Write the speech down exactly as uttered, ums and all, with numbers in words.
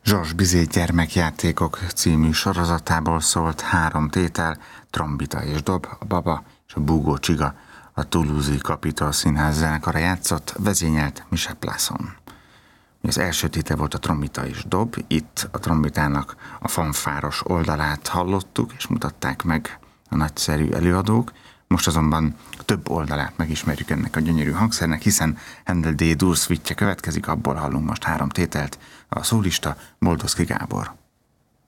Zsors Bizé gyermekjátékok című sorozatából szólt három tétel, Trombita és dob, a Baba és a Búgó Csiga, a Toulouse-i Capitol Színház zenekara játszott, vezényelt Michel Plasson. Az első tétel volt a Trombita és dob, itt a trombitának a fanfáros oldalát hallottuk, és mutatták meg a nagyszerű előadók. Most azonban több oldalát megismerjük ennek a gyönyörű hangszernek, hiszen Handel D. Dur szvitje következik, abból hallunk most három tételt, a szólista Boldoszky Gábor.